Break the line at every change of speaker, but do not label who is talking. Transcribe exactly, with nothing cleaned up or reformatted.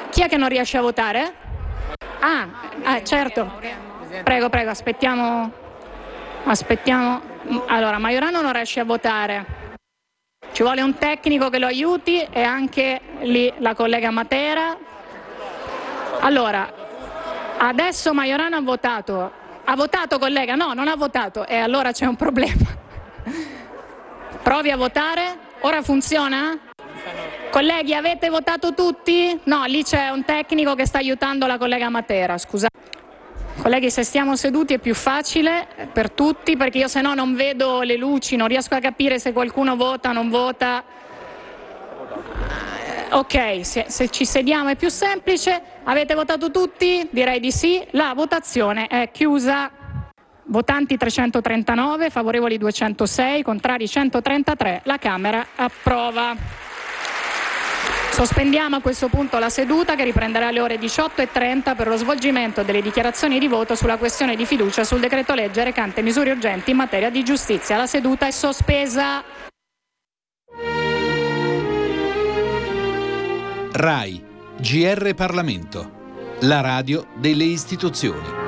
Chi è che non riesce a votare? Ah, ah certo. Prego, prego, aspettiamo. Aspettiamo. Allora, Maiorano non riesce a votare. Ci vuole un tecnico che lo aiuti e anche lì la collega Matera. Allora, adesso Maiorano ha votato. Ha votato, collega? No, non ha votato. E allora c'è un problema. Provi a votare. Ora funziona? Colleghi, avete votato tutti? No, lì c'è un tecnico che sta aiutando la collega Matera, scusate. Colleghi, se stiamo seduti è più facile per tutti, perché io se no non vedo le luci, non riesco a capire se qualcuno vota o non vota. Ok, se, se ci sediamo è più semplice. Avete votato tutti? Direi di sì. La votazione è chiusa. Votanti trecentotrentanove, favorevoli duecentosei, contrari centotrentatré. La Camera approva. Sospendiamo a questo punto la seduta, che riprenderà alle ore diciotto e trenta per lo svolgimento delle dichiarazioni di voto sulla questione di fiducia sul decreto legge recante misure urgenti in materia di giustizia. La seduta è sospesa.
RAI, G R Parlamento, la radio delle istituzioni.